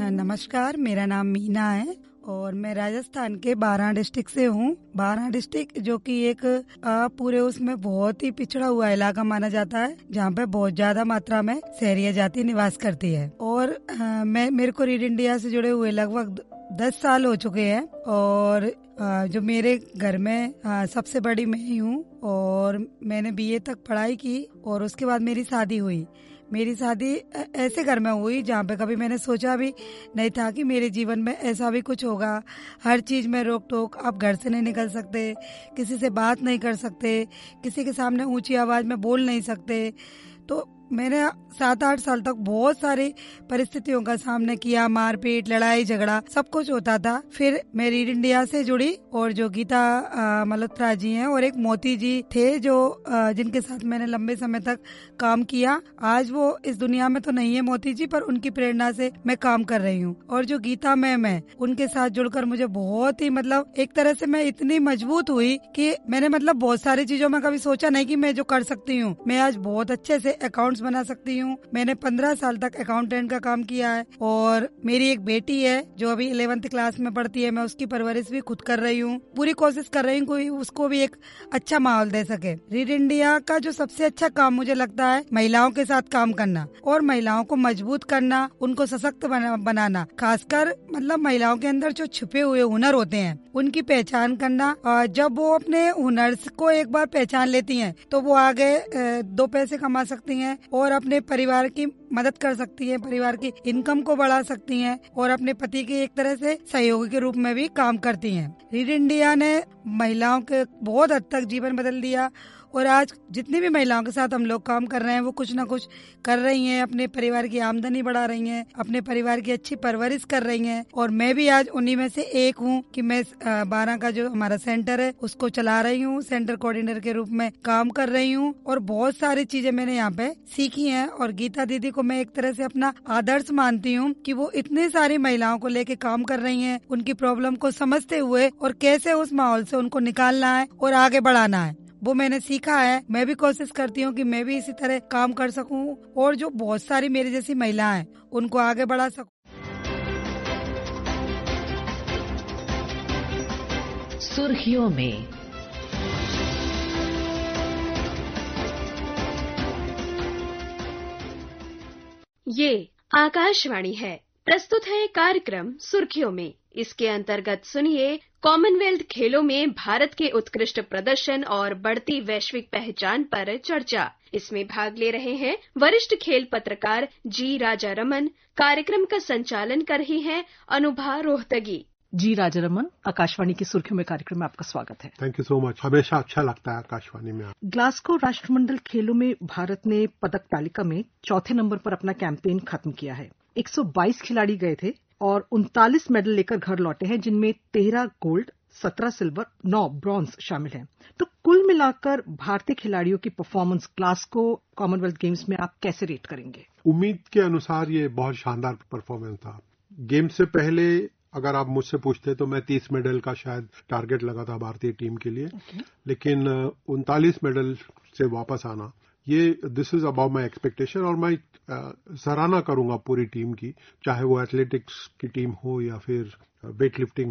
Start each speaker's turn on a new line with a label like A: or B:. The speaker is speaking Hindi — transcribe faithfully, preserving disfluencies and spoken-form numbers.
A: नमस्कार, मेरा नाम मीना है और मैं राजस्थान के बारां डिस्ट्रिक्ट से हूँ। बारां डिस्ट्रिक्ट जो कि एक आ, पूरे उसमें बहुत ही पिछड़ा हुआ इलाका माना जाता है, जहाँ पे बहुत ज्यादा मात्रा में शहरी जाति निवास करती है। और आ, मैं मेरे को रीड इंडिया से जुड़े हुए लगभग दस साल हो चुके हैं और आ, जो मेरे घर में आ, सबसे बड़ी मैं ही हूँ और मैंने बीए तक पढ़ाई की और उसके बाद मेरी शादी हुई। मेरी शादी ऐसे घर में हुई जहाँ पे कभी मैंने सोचा भी नहीं था कि मेरे जीवन में ऐसा भी कुछ होगा। हर चीज में रोक टोक, आप घर से नहीं निकल सकते, किसी से बात नहीं कर सकते, किसी के सामने ऊंची आवाज में बोल नहीं सकते। तो मैंने सात आठ साल तक बहुत सारी परिस्थितियों का सामना किया, मारपीट, लड़ाई झगड़ा सब कुछ होता था। फिर मैं रीड इंडिया से जुड़ी और जो गीता मल्होत्रा जी हैं और एक मोती जी थे जो आ, जिनके साथ मैंने लंबे समय तक काम किया। आज वो इस दुनिया में तो नहीं है मोती जी, पर उनकी प्रेरणा से मैं काम कर रही हूँ। और जो गीता मैम है उनके साथ जुड़कर मुझे बहुत ही मतलब एक तरह से मैं इतनी मजबूत हुई कि मैंने मतलब बहुत सारी चीजों में कभी सोचा नहीं कि मैं जो कर सकती हूँ। मैं आज बहुत अच्छे से अकाउंट्स बना सकती हूँ। मैंने पंद्रह साल तक अकाउंटेंट का काम किया है और मेरी एक बेटी है जो अभी इलेवेंथ क्लास में पढ़ती है। मैं उसकी परवरिश भी खुद कर रही हूँ। पूरी कोशिश कर रही हूँ कोई उसको भी एक अच्छा माहौल दे सके। रीड इंडिया का जो सबसे अच्छा काम मुझे लगता है महिलाओं के साथ काम करना और महिलाओं को मजबूत करना, उनको सशक्त बना, बनाना। खासकर मतलब महिलाओं के अंदर जो छुपे हुए हुनर होते हैं उनकी पहचान करना। और जब वो अपने हुनर को एक बार पहचान लेती हैं तो वो आगे दो पैसे कमा सकती हैं और अपने परिवार की मदद कर सकती हैं, परिवार की इनकम को बढ़ा सकती हैं और अपने पति के एक तरह से सहयोगी के रूप में भी काम करती हैं। रीड इंडिया ने महिलाओं के बहुत हद तक जीवन बदल दिया और आज जितनी भी महिलाओं के साथ हम लोग काम कर रहे हैं वो कुछ ना कुछ कर रही हैं, अपने परिवार की आमदनी बढ़ा रही हैं, अपने परिवार की अच्छी परवरिश कर रही हैं। और मैं भी आज उन्हीं में से एक हूँ कि मैं बारां का जो हमारा सेंटर है उसको चला रही हूँ, सेंटर कोऑर्डिनेटर के रूप में काम कर रही हूँ और बहुत सारी चीजें मैंने यहाँ पे सीखी हैं। और गीता दीदी को मैं एक तरह से अपना आदर्श मानती हूँ कि वो इतनी सारी महिलाओं को लेके काम कर रही हैं, उनकी प्रॉब्लम को समझते हुए और कैसे उस माहौल से उनको निकालना है और आगे बढ़ाना है, वो मैंने सीखा है। मैं भी कोशिश करती हूँ कि मैं भी इसी तरह काम कर सकूँ और जो बहुत सारी मेरी जैसी महिलाएं हैं उनको आगे बढ़ा सकूँ।
B: सुर्खियों में
C: ये आकाशवाणी है। प्रस्तुत है कार्यक्रम सुर्खियों में। इसके अंतर्गत सुनिए कॉमनवेल्थ खेलों में भारत के उत्कृष्ट प्रदर्शन और बढ़ती वैश्विक पहचान पर चर्चा। इसमें भाग ले रहे हैं वरिष्ठ खेल पत्रकार जी राजा रमन। कार्यक्रम का संचालन कर रही हैं अनुभा रोहतगी।
D: जी राजा रमन, आकाशवाणी की सुर्खियों में कार्यक्रम में आपका स्वागत है।
E: थैंक यू सो मच, हमेशा अच्छा लगता है आकाशवाणी में।
D: ग्लासगो राष्ट्रमंडल खेलों में भारत ने पदक तालिका में चौथे नंबर पर अपना कैंपेन खत्म किया है। एक सौ बाईस खिलाड़ी गए थे और उनतालीस मेडल लेकर घर लौटे हैं, जिनमें तेरह गोल्ड, सत्रह सिल्वर, नौ ब्रॉन्ज शामिल हैं। तो कुल मिलाकर भारतीय खिलाड़ियों की परफॉर्मेंस ग्लासगो कॉमनवेल्थ गेम्स में आप कैसे रेट करेंगे?
E: उम्मीद के अनुसार ये बहुत शानदार परफॉर्मेंस था। गेम से पहले अगर आप मुझसे पूछते तो मैं तीस मेडल का शायद टारगेट लगा था भारतीय टीम के लिए, okay. लेकिन उनतालीस मेडल से वापस आना, ये this is about my expectation. और मैं सराहना करूंगा पूरी टीम की, चाहे वो एथलेटिक्स की टीम हो या फिर वेट लिफ्टिंग